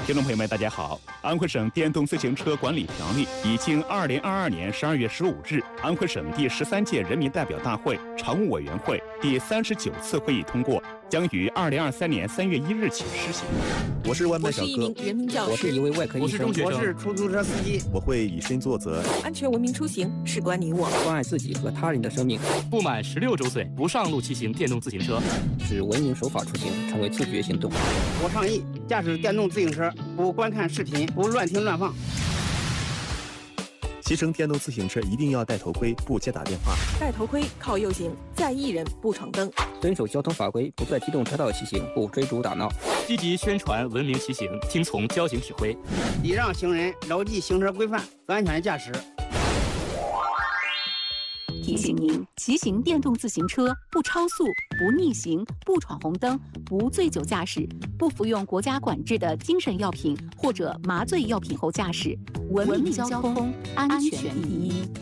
听众朋友们，大家好！安徽省电动自行车管理条例已经2022年12月15日安徽省第13届人民代表大会常务委员会第39次会议通过，将于2023年3月1日起施行。 我是外卖小哥， 我是一名人民教师， 我是一位外科医生， 我是出租车司机。 我会以身作则。 安全文明出行，事关你我。 关爱自己和他人的生命。 不满16周岁不上路骑行电动自行车， 使文明守法出行成为自觉行动。 我倡议驾驶电动自行车不观看视频，不乱听乱放。 骑乘电动自行车一定要戴头盔，不接打电话。 戴头盔靠右行，在意人不闯灯。 遵守交通法规，不在机动车道骑行，不追逐打闹。 积极宣传文明骑行，听从交警指挥， 礼让行人，牢记行车规范，安全驾驶。 提醒您，骑行电动自行车不超速、不逆行、不闯红灯、不醉酒驾驶、不服用国家管制的精神药品或者麻醉药品后驾驶。文明交通，安全第一。